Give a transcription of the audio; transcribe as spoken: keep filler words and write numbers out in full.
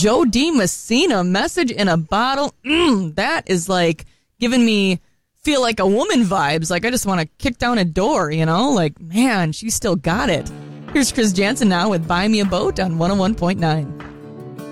Joe D. Messina, Message in a Bottle. Mm, that is like giving me feel like a woman vibes. Like I just want to kick down a door, you know? Like, man, she still got it. Here's Chris Jansen now with Buy Me a Boat on one oh one point nine.